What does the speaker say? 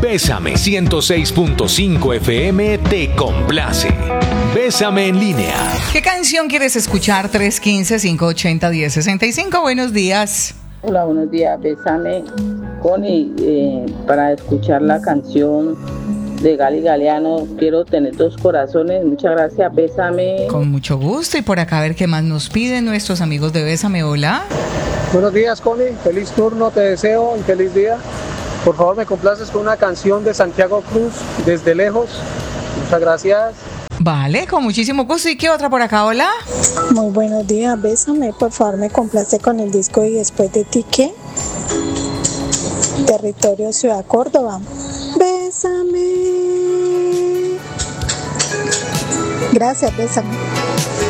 Bésame 106.5 FM te complace. Bésame en línea. ¿Qué canción quieres escuchar? 315-580-1065. Buenos días. Hola, buenos días. Bésame, Connie, para escuchar la canción de Gali Galeano. Quiero tener dos corazones. Muchas gracias. Bésame. Con mucho gusto. Y por acá a ver qué más nos piden nuestros amigos de Bésame. Hola. Buenos días, Connie. Feliz turno te deseo y feliz día. Por favor, me complaces con una canción de Santiago Cruz, Desde Lejos. Muchas gracias. Vale, con muchísimo gusto. ¿Y qué otra por acá? Hola. Muy buenos días. Bésame, por favor, me complace con el disco Y Después de Ti, ¿qué? Territorio Ciudad Córdoba. Bésame. Gracias, bésame.